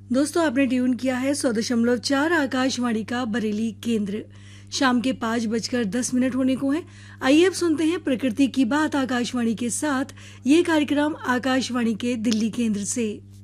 दोस्तों, आपने ट्यून किया है 100.4 आकाशवाणी का बरेली केंद्र। शाम के 5:10 होने को हैं। आइए अब सुनते हैं प्रकृति की बात आकाशवाणी के साथ। ये कार्यक्रम आकाशवाणी के दिल्ली केंद्र से।